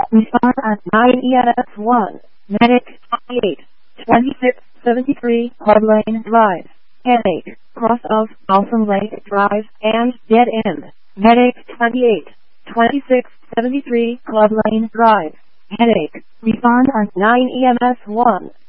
Respond at 9 EMS 1. Medic 28. 2673 Hard Lane Drive. Headache. Cross of Balsam Lake Drive and Dead End. Medic 28. 2673 Club Lane Drive. Headache. Respond at 9 EMS 1.